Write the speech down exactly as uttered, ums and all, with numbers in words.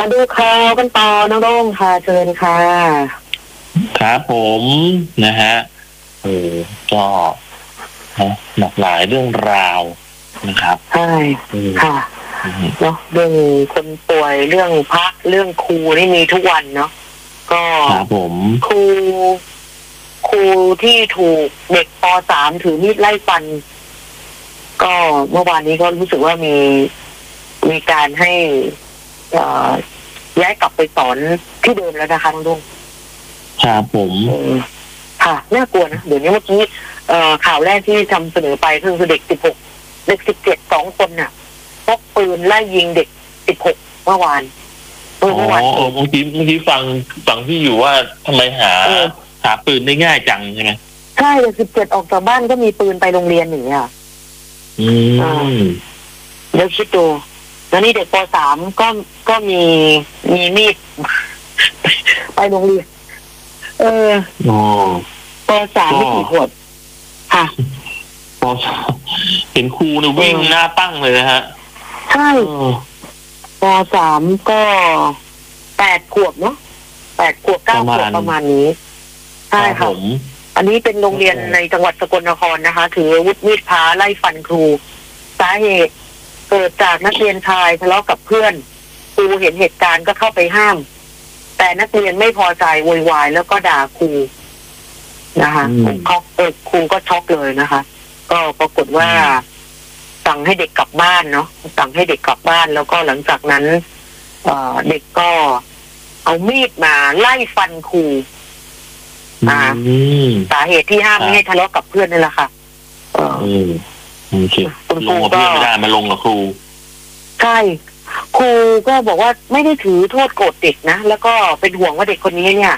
มาดูข่าวกันต่อน้องโด่งค่ะเชิญค่ะครับผมนะฮะเออก็หลากหลายเรื่องราวนะครับใช่ค่ะเนาะเรื่องคนป่วยเรื่องพระเรื่องครูนี่มีทุกวันเนาะก็ครับผมครูครูที่ถูกเด็กป .สาม ถือมีดไล่ฟันก็เมื่อวานนี้ก็รู้สึกว่ามีมีการให้ย้ายกลับไปสอนที่เดิมแล้วนะคะน้องดุ้งครับผมค่ะน่ากลัวนะเดี๋ยวนี้เมื่อกี้ข่าวแรกที่ทำเสนอไปคือเด็กสิบหกเด็กสิบเจ็ดสองคนน่ะพกปืนไล่ยิงเด็กสิบหกเมื่อวานเมื่อวานเมื่อกี้เมื่อกี้ฟังฟังที่อยู่ว่าทำไมหาหาปืนได้ง่ายจังใช่ไหมใช่เด็กสิบเจ็ดออกจากบ้านก็มีปืนไปโรงเรียนอย่างเงี้ยอืมเดี๋ยวคิดดูแล้วนี่เด็กป .สาม ก็ก็มีมีมีดไปโรงเรียนเออป .สาม ไม่กี่ขวบค่ะป .สาม เห็นครูเนี่ยวิ่งหน้าตั้งเลยนะฮะใช่ป .สาม ก็แปดขวบเนาะแปดขวบเก้าขวบประมาณนี้ใช่ค่ะอันนี้เป็นโรงเรียนในจังหวัดสกลนครนะคะถืออาวุธมีดพระไล่ฟันครูสาเหตุเกิดจากนักเรียนชายทะเลาะกับเพื่อนครูเห็นเหตุการณ์ก็เข้าไปห้ามแต่นักเรียนไม่พอใจโวยวายแล้วก็ด่าครูนะคะเขาเออครูก็ช็อกเลยนะคะก็ปรากฏว่าสั่งให้เด็กกลับบ้านเนาะสั่งให้เด็กกลับบ้านแล้วก็หลังจากนั้นเอ่อเด็กก็เอามีดมาไล่ฟันครูอ่าสาเหตุที่ห้ามไม่ให้ทะเลาะกับเพื่อนนี่แหละค่ะเออโอเคลงกับเพื่อนไม่ได้มาลงกับครูใช่ครูก็บอกว่าไม่ได้ถือโทษโกรธเด็กนะแล้วก็เป็นห่วงว่าเด็กคนนี้เนี่ย